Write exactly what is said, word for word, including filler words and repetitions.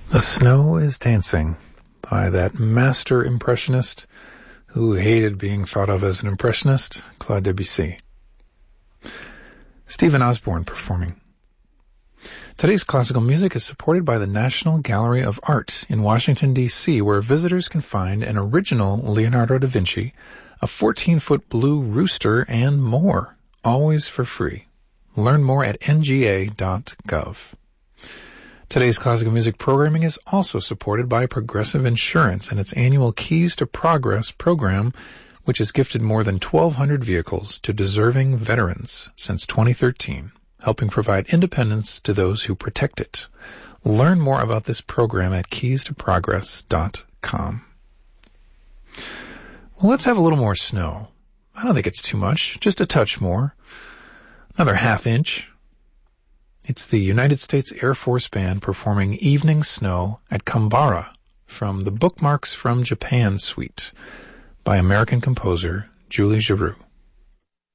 The Snow is Dancing by that master impressionist who hated being thought of as an impressionist, Claude Debussy. Stephen Osborne performing. Today's classical music is supported by the National Gallery of Art in Washington, D C, where visitors can find an original Leonardo da Vinci, a fourteen-foot blue rooster, and more, always for free. Learn more at N G A dot gov. Today's classical music programming is also supported by Progressive Insurance and its annual Keys to Progress program, which has gifted more than twelve hundred vehicles to deserving veterans since twenty thirteen, helping provide independence to those who protect it. Learn more about this program at keys to progress dot com. Well, let's have a little more snow. I don't think it's too much, just a touch more. Another half inch. It's the United States Air Force Band performing Evening Snow at Kambara from the Bookmarks from Japan suite by American composer Julie Giroux.